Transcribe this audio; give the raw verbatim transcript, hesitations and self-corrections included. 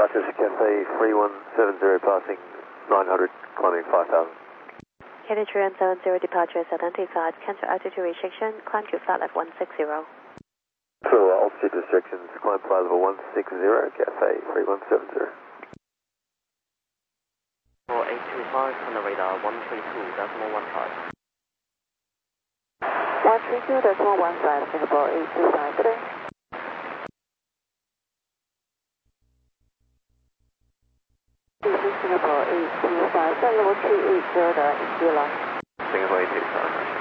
departures, Cathay three one seven zero passing nine hundred, climbing five thousand. Cathay three one seven zero departures identified, cancel altitude restriction, climb to flight level one six zero. So uh, altitude restrictions, climb flight level one six zero, Cathay three one seven zero. For eight two five on the radar, one three two decimal one five. one three two decimal one five, Singapore eight two five, good day. Singapore eight two five, level three eight zero的 India line. Singapore eight two five.